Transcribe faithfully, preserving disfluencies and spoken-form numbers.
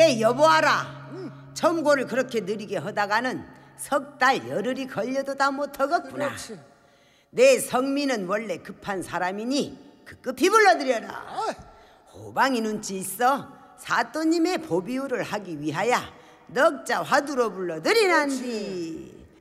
내 여보아라. 점고를 그렇게 느리게 하다가는 석 달 열흘이 걸려도 다 못하겠구나. 그렇지. 내 성민은 원래 급한 사람이니 급급히 불러들여라. 아, 호방이 눈치 있어 사또님의 보비유를 하기 위하여 넉자 화두로 불러들이란디.